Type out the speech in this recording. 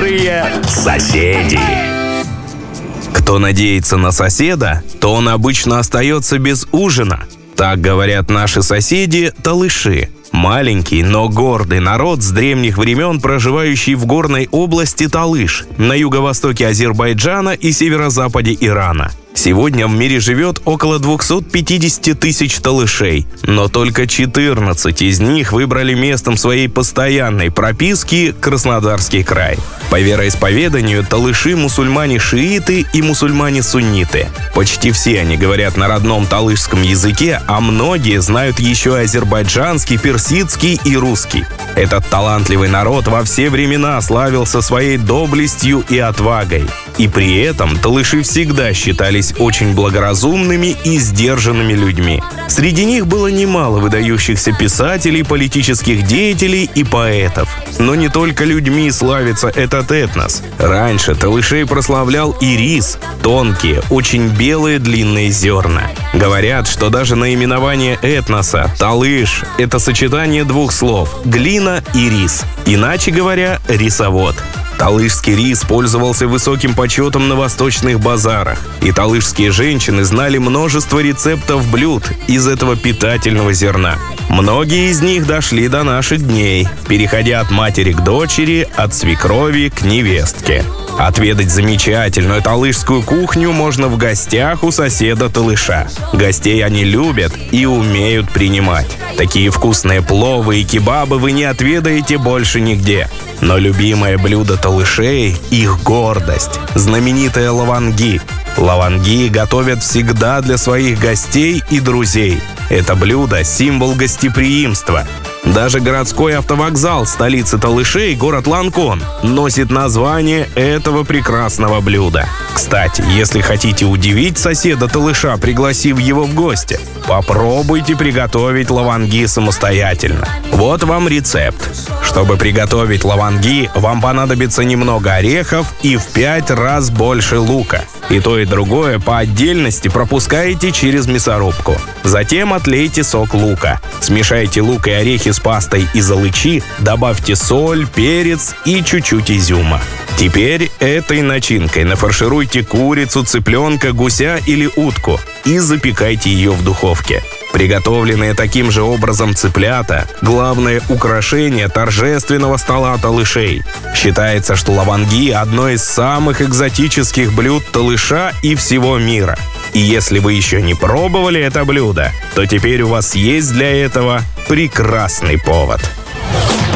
Добрые соседи. Кто надеется на соседа, то он обычно остается без ужина. Так говорят наши соседи – талыши. Маленький, но гордый народ с древних времен, проживающий в горной области Талыш, на юго-востоке Азербайджана и северо-западе Ирана. Сегодня в мире живет около 250 тысяч талышей, но только 14 из них выбрали местом своей постоянной прописки Краснодарский край. По вероисповеданию талыши мусульмане-шииты и мусульмане-сунниты. Почти все они говорят на родном талышском языке, а многие знают еще азербайджанский, персидский и русский. Этот талантливый народ во все времена славился своей доблестью и отвагой. И при этом талыши всегда считались очень благоразумными и сдержанными людьми. Среди них было немало выдающихся писателей, политических деятелей и поэтов. Но не только людьми славится этот этнос. Раньше талышей прославлял и рис – тонкие, очень белые длинные зерна. Говорят, что даже наименование этноса «талыш» – это сочетание двух слов – глина и рис. Иначе говоря, рисовод. Талышский рис пользовался высоким почетом на восточных базарах, и талышские женщины знали множество рецептов блюд из этого питательного зерна. Многие из них дошли до наших дней, переходя от матери к дочери, от свекрови к невестке. Отведать замечательную талышскую кухню можно в гостях у соседа талыша. Гостей они любят и умеют принимать. Такие вкусные пловы и кебабы вы не отведаете больше нигде. Но любимое блюдо талышей – их гордость – знаменитые лаванги. Лаванги готовят всегда для своих гостей и друзей. Это блюдо – символ гостеприимства. Даже городской автовокзал столицы талышей, город Ланкон, носит название этого прекрасного блюда. Кстати, если хотите удивить соседа талыша, пригласив его в гости, попробуйте приготовить лаванги самостоятельно. Вот вам рецепт. Чтобы приготовить лаванги, вам понадобится немного орехов и в 5 раз больше лука. И то, и другое по отдельности пропускаете через мясорубку. Затем отлейте сок лука. Смешайте лук и орехи с пастой из алычи, добавьте соль, перец и чуть-чуть изюма. Теперь этой начинкой нафаршируйте курицу, цыпленка, гуся или утку и запекайте ее в духовке. Приготовленные таким же образом цыплята – главное украшение торжественного стола талышей. Считается, что лаванги – одно из самых экзотических блюд талыша и всего мира. И если вы еще не пробовали это блюдо, то теперь у вас есть для этого прекрасный повод.